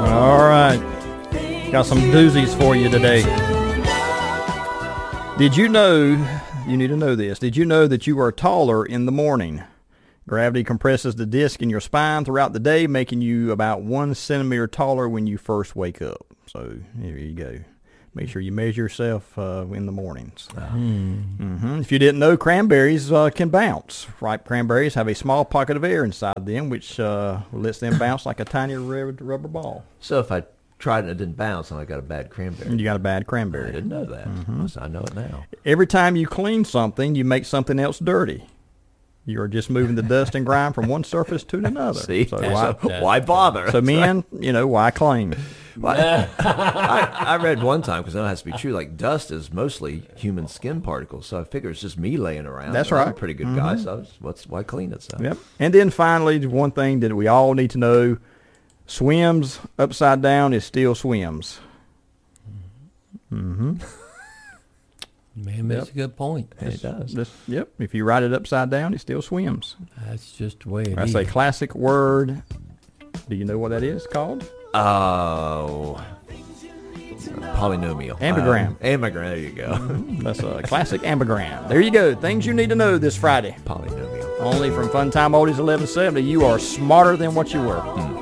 All right. Got some doozies for you today. Did you know, you need to know this, did you know that you are taller in the morning? Gravity compresses the disc in your spine throughout the day, making you about 1 centimeter taller when you first wake up. So here you go. Make sure you measure yourself in the mornings. If you didn't know, cranberries can bounce. Ripe cranberries have a small pocket of air inside them, which lets them bounce like a tiny rubber ball. So if I tried and it didn't bounce, and I got a bad cranberry. You got a bad I cranberry. didn't know that. I know it now. Every time you clean something, you make something else dirty. You are just moving the dust and grime from one surface to another. See, So why bother? So men, why clean? I read one time, because that has to be true, like dust is mostly human skin particles, so I figure it's just me laying around. That's I'm right. a pretty good guy, so why clean it? So. Yep. And then finally, one thing that we all need to know, swims upside down is still swims. Man makes a good point. It does. Yep. If you write it upside down, it still swims. That's just the way it That's is. a classic word. Do you know what that is called? Oh, polynomial. Ambigram. Ambigram, there you go. That's a classic ambigram. There you go. Things you need to know this Friday. Polynomial. Only from Fun Time Oldies 1170. You are smarter than what you were.